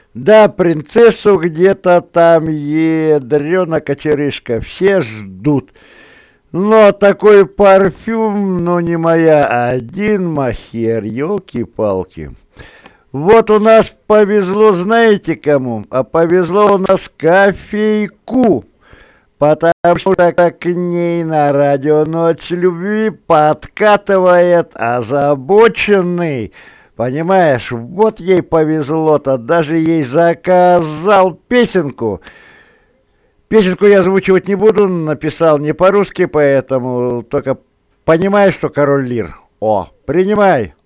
Да, принцессу где-то там, ядрёна кочерышка, все ждут. Но такой парфюм, ну не моя, один махер, елки-палки. Вот у нас повезло, знаете кому? А повезло у нас кофейку. Потому что к ней на радио «Ночь любви» подкатывает озабоченный. Понимаешь, вот ей повезло-то, даже ей заказал песенку. Песенку я озвучивать не буду, написал не по-русски, поэтому только понимаешь, что король Лир. О, принимай.